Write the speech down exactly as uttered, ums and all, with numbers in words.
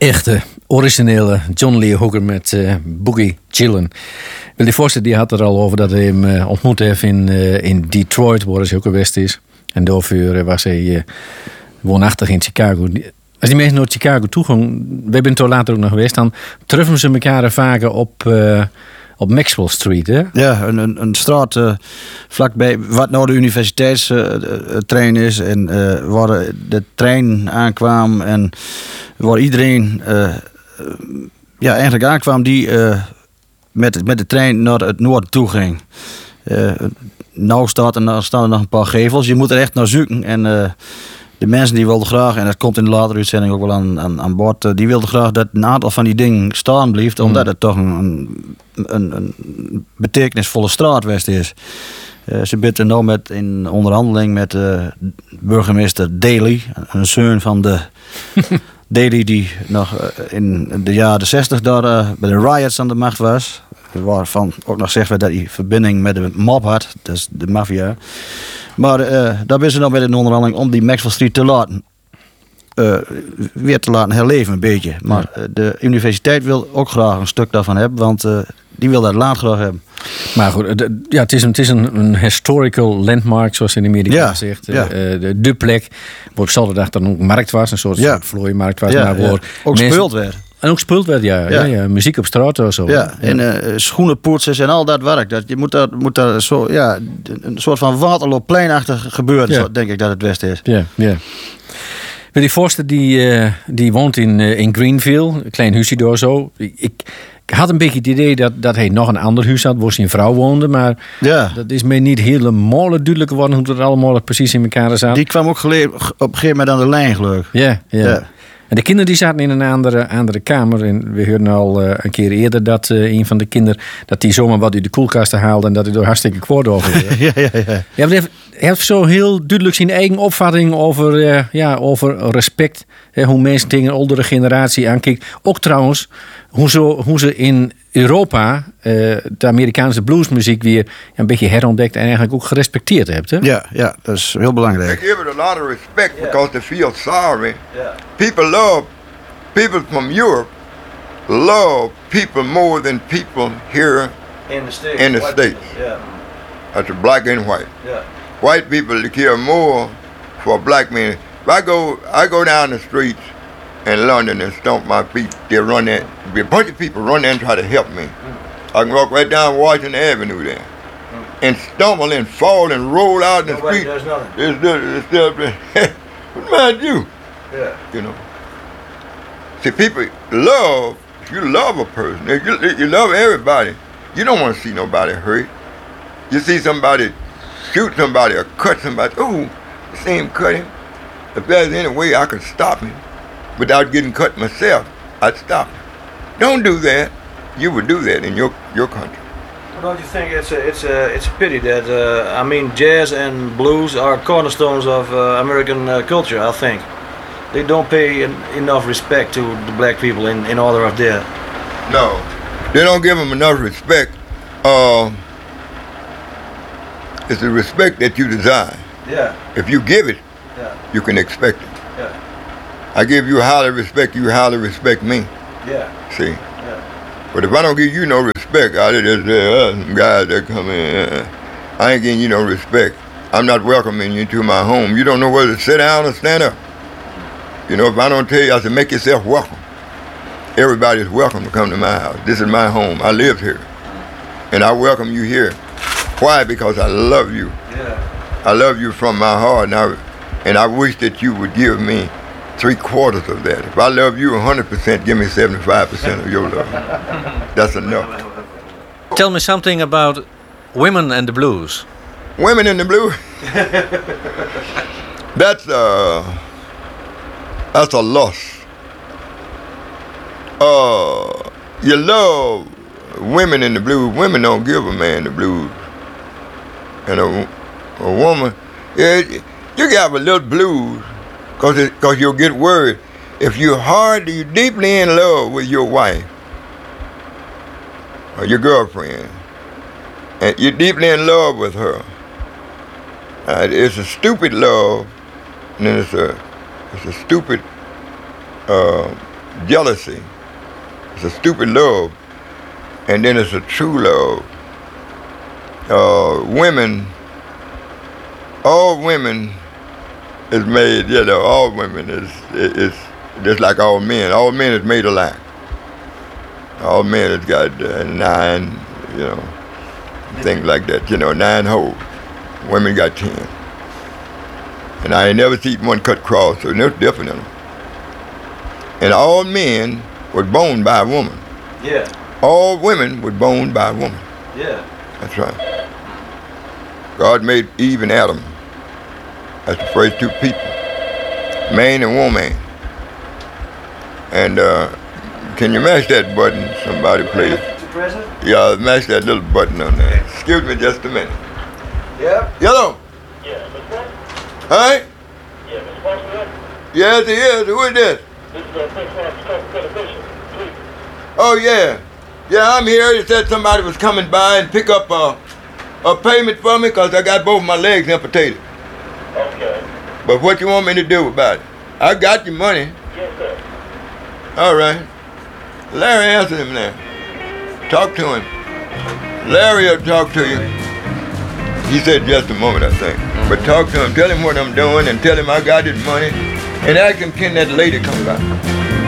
Echte, originele John Lee Hooker met uh, Boogie Chillin'. Willy Forster die had er al over dat hij hem uh, ontmoet heeft in, uh, in Detroit, waar hij ook geweest is. En daarvoor uh, was hij uh, woonachtig in Chicago. Als die mensen naar Chicago toe gaan, we hebben er later ook nog geweest, dan treffen ze elkaar vaker op, uh, op Maxwell Street. Hè? Ja, een, een, een straat uh, vlakbij wat nou de universiteitstrein uh, is. En uh, waar de trein aankwam en waar iedereen uh, ja, eigenlijk aankwam die uh, met, met de trein naar het noorden toe ging. Uh, nou staat er, staan er nog een paar gevels. Je moet er echt naar zoeken. En uh, de mensen die wilden graag, en dat komt in de latere uitzending ook wel aan, aan, aan bod, uh, die wilden graag dat een aantal van die dingen staan blijft, mm. omdat het toch een, een, een betekenisvolle straatwest is. Uh, ze zitten nu met in onderhandeling met uh, burgemeester Daley, een zoon van de Daley die nog uh, in de jaren zestig daar uh, bij de riots aan de macht was. Waarvan ook nog zeggen we dat hij verbinding met de mob had, dus de maffia. Maar uh, daar zijn ze nog met een onderhandeling om die Maxwell Street te laten uh, weer te laten herleven een beetje. Maar uh, de universiteit wil ook graag een stuk daarvan hebben, want uh, die wil dat laat graag hebben. Maar goed, de, ja, het is, een, het is een, een historical landmark, zoals in Amerika ja, zegt. Ja. Uh, de, de plek, waar ik zaterdag dan ook markt was, een soort ja. vlooimarkt was. Ja, maar waar ja. Ook gespeeld werd. En ook gespeeld werd, ja. ja. ja, ja. Muziek op straat of zo. Ja, ja. En uh, schoenenpoetsers en al dat werk. Dat, je moet daar, moet daar zo, ja, een soort van Waterloopleinachtig gebeuren, ja. denk ik dat het Westen is. Ja, ja. Willy Forster die, uh, die woont in, uh, in Greenville, een klein huisje door zo. Ik, ik had een beetje het idee dat, dat hij nog een ander huis had, waar zijn vrouw woonde. Maar ja. dat is mij niet helemaal duidelijk geworden hoe het allemaal precies in elkaar zat. Die kwam ook gele- op een gegeven moment aan de lijn, geloof ik. Ja, ja. ja. En de kinderen die zaten in een andere, andere kamer. En we hoorden al uh, een keer eerder dat uh, een van de kinderen, dat die zomaar wat uit de koelkasten haalde en dat hij door hartstikke kwaad over. ja, ja, ja. Ja, hij heeft zo heel duidelijk zijn eigen opvatting over, uh, ja, over respect. Hè, hoe mensen tegen een oudere generatie aankijken. Ook trouwens, hoe, zo, hoe ze in Europa uh, de Amerikaanse bluesmuziek weer een beetje herontdekt en eigenlijk ook gerespecteerd hebt. Hè? Ja, ja, dat is heel belangrijk. They give it a lot of respect because they feel sorry. Yeah. People love, people from Europe love people more than people here in the States. In the States. Yeah. That's a black and white. Yeah. White people they care more for black men. If I go, I go down the streets in London and stomp my feet. They run there. A bunch of people run there and try to help me. Mm. I can walk right down Washington Avenue there mm. and stumble and fall and roll out in the Nobody street. does nothing. It's still, it's still, what about you? Yeah. You know. See, people love. If you love a person, if you, you love everybody, you don't want to see nobody hurt. You see somebody shoot somebody or cut somebody. Ooh, you see him cut him. If there's any way I could stop him without getting cut myself, I'd stop him. Don't do that. You would do that in your, your country. Don't you think it's a it's a it's a pity that uh, I mean jazz and blues are cornerstones of uh, American uh, culture? I think they don't pay en- enough respect to the black people in, in order of their. No, they don't give them enough respect. Uh, it's the respect that you desire. Yeah. If you give it, yeah. you can expect it. Yeah. I give you highly respect, you highly respect me. Yeah. See. Yeah. But if I don't give you no respect, I just say, uh, some guys that come in, uh, I ain't giving you no respect. I'm not welcoming you to my home. You don't know whether to sit down or stand up. You know, if I don't tell you, I said, make yourself welcome. Everybody's welcome to come to my house. This is my home. I live here. And I welcome you here. Why? Because I love you. Yeah. I love you from my heart. And I, and I wish that you would give me three quarters of that. If I love you one hundred percent, give me seventy-five percent of your love. That's enough. Tell me something about women and the blues. Women in the blues? That's, uh, that's a loss. Uh, you love women in the blues. Women don't give a man the blues. And a, a woman, yeah, you can have a little blues because because you'll get worried. If you're hard, you're deeply in love with your wife or your girlfriend, and you're deeply in love with her, uh, it's a stupid love, and then it's a, it's a stupid uh, jealousy. It's a stupid love. And then it's a true love. Uh, women, all women is made, you know, all women is, is just like all men. All men is made alike. All men has got uh, nine, you know, things like that, you know, nine holes. Women got ten. And I ain't never seen one cut cross, so there's different in them. And all men was born by a woman. Yeah. All women were born by a woman. Yeah. That's right. God made Eve and Adam. That's the first two people, man and woman. And uh, can you mash that button, somebody, please? To present? Yeah, mash that little button on there. Excuse me just a minute. Yeah. Yellow. Yeah, Miss Washington? Huh? Yeah, Miss Washington? Yes, it is. Who is this? This is uh, Prince Lawrence Coke Celebration. Please. Oh, yeah. Yeah, I'm here. They said somebody was coming by and pick up a, a payment for me because I got both my legs amputated. Okay. But what you want me to do about it? I got your money. Yes, sir. All right. Larry, answer him now. Talk to him. Larry will talk to you. He said just a moment, I think. But talk to him. Tell him what I'm doing and tell him I got his money. And ask him, can that lady come back?